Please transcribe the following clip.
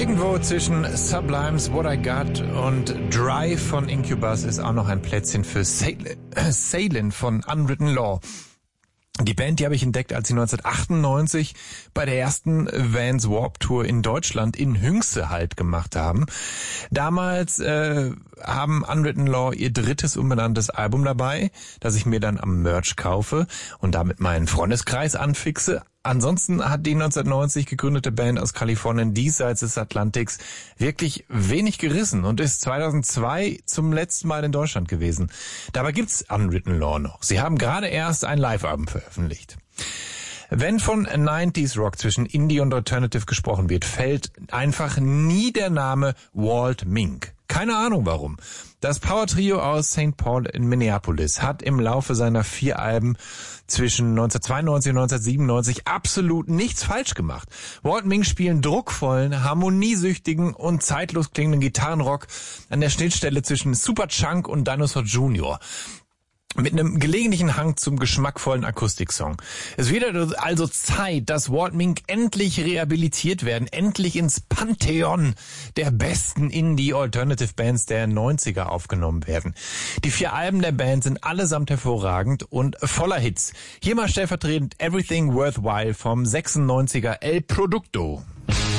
Irgendwo zwischen Sublimes What I Got und Drive von Incubus ist auch noch ein Plätzchen für Sailing von Unwritten Law. Die Band, die habe ich entdeckt, als sie 1998 bei der ersten Vans Warped Tour in Deutschland in Hünxe Halt gemacht haben. Damals haben Unwritten Law ihr drittes unbenanntes Album dabei, das ich mir dann am Merch kaufe und damit meinen Freundeskreis anfixe. Ansonsten hat die 1990 gegründete Band aus Kalifornien diesseits des Atlantiks wirklich wenig gerissen und ist 2002 zum letzten Mal in Deutschland gewesen. Dabei gibt's Unwritten Law noch. Sie haben gerade erst ein Live-Album veröffentlicht. Wenn von 90s Rock zwischen Indie und Alternative gesprochen wird, fällt einfach nie der Name Walt Mink. Keine Ahnung warum. Das Power-Trio aus St. Paul in Minneapolis hat im Laufe seiner 4 Alben zwischen 1992 und 1997 absolut nichts falsch gemacht. Walt Mink spielen druckvollen, harmoniesüchtigen und zeitlos klingenden Gitarrenrock an der Schnittstelle zwischen Superchunk und Dinosaur Jr., mit einem gelegentlichen Hang zum geschmackvollen Akustiksong. Es wird also Zeit, dass Walt Mink endlich rehabilitiert werden, endlich ins Pantheon der besten Indie-Alternative-Bands der 90er aufgenommen werden. Die 4 Alben der Band sind allesamt hervorragend und voller Hits. Hier mal stellvertretend Everything Worthwhile vom 96er El Producto.